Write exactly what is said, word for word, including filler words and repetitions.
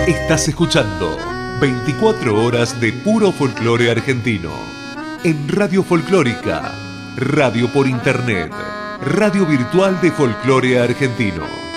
Estás escuchando veinticuatro horas de puro folclore argentino. En Radio Folclórica, radio por internet, radio virtual de folclore argentino.